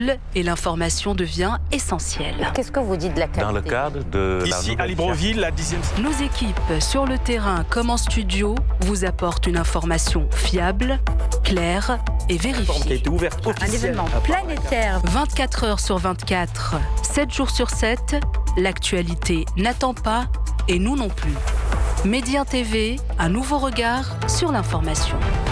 et l'information devient essentielle. Qu'est-ce que vous dites de la qualité? Dans le cadre de Ici, à Libreville, la 10e... Nos équipes, sur le terrain comme en studio, vous apportent une information fiable, claire et qui a vérifiée. été ouverte Un officiellement. événement planétaire. 24 heures sur 24, 7 jours sur 7, l'actualité n'attend pas et nous non plus. Média TV, un nouveau regard sur l'information.